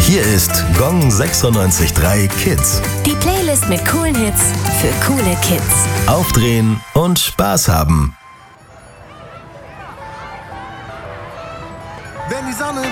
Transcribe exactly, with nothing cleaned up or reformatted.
Hier ist Gong sechsundneunzig Komma drei Kids. Die Playlist mit coolen Hits für coole Kids. Aufdrehen und Spaß haben. Wenn die Sonne